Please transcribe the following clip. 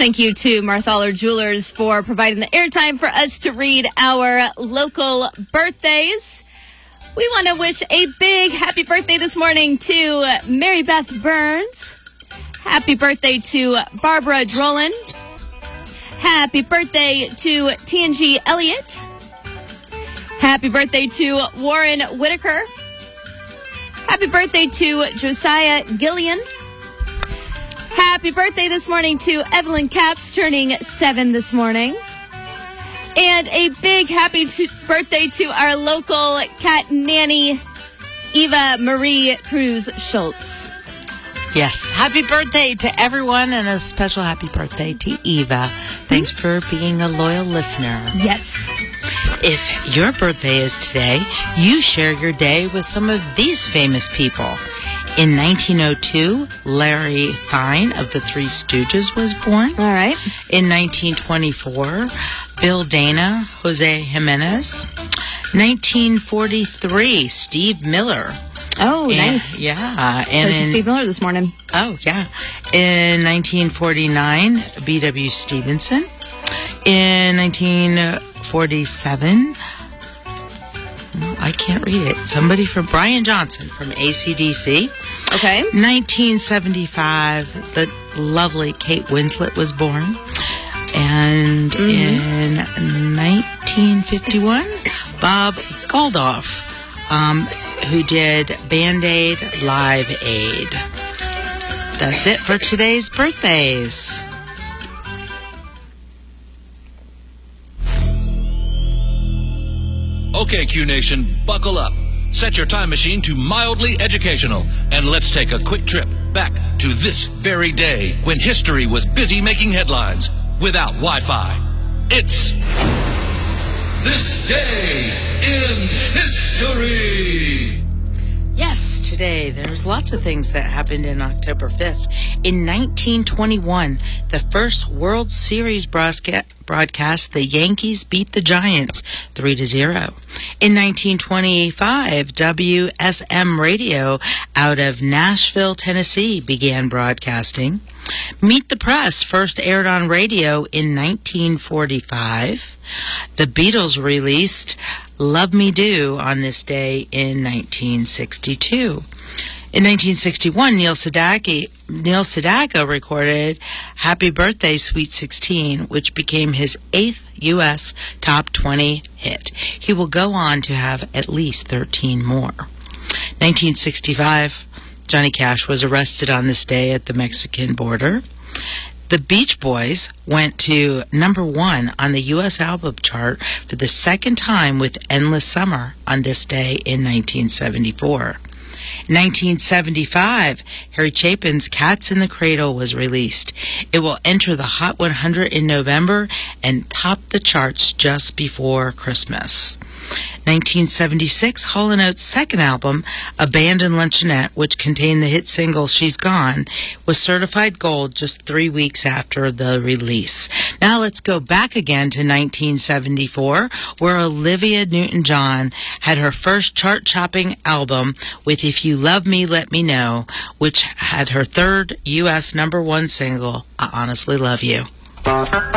thank you to Marthaler Jewelers for providing the airtime for us to read our local birthdays. We want to wish a big happy birthday this morning to Mary Beth Burns. Happy birthday to Barbara Drolan. Happy birthday to TNG Elliott. Happy birthday to Warren Whitaker. Happy birthday to Josiah Gillian. Happy birthday this morning to Evelyn Capps, turning 7 this morning. And a big happy birthday to our local cat nanny, Eva Marie Cruz Schultz. Yes, happy birthday to everyone, and a special happy birthday to Eva. Thanks for being a loyal listener. Yes. If your birthday is today, you share your day with some of these famous people. In 1902, Larry Fine of the Three Stooges was born. All right. In 1924, Bill Dana, Jose Jimenez. 1943, Steve Miller. Oh, nice. Yeah. And Steve Miller this morning. Oh, yeah. In 1949, B.W. Stevenson. In 1947, I can't read it. Somebody from Brian Johnson from AC/DC. Okay. 1975, the lovely Kate Winslet was born. And in 1951, Bob Geldof, who did Band-Aid Live Aid. That's it for today's birthdays. Okay, Q Nation, buckle up. Set your time machine to mildly educational, and let's take a quick trip back to this very day when history was busy making headlines without Wi-Fi. It's This Day in History. Yes, today there's lots of things that happened in October 5th. In 1921, the first World Series broadcast, the Yankees beat the Giants 3-0. In 1925, WSM Radio out of Nashville, Tennessee began broadcasting. Meet the Press first aired on radio in 1945. The Beatles released Love Me Do on this day in 1962. In 1961, Neil Sedaka recorded Happy Birthday, Sweet 16, which became his 8th U.S. Top 20 hit. He will go on to have at least 13 more. 1965, Johnny Cash was arrested on this day at the Mexican border. The Beach Boys went to #1 on the U.S. album chart for the second time with Endless Summer on this day in 1974. In 1975, Harry Chapin's Cats in the Cradle was released. It will enter the Hot 100 in November and top the charts just before Christmas. 1976, Hall & Oates' second album, Abandoned Luncheonette, which contained the hit single She's Gone, was certified gold just 3 weeks after the release. Now let's go back again to 1974, where Olivia Newton-John had her first chart-topping album with If You Love Me, Let Me Know, which had her third U.S. #1 single, I Honestly Love You.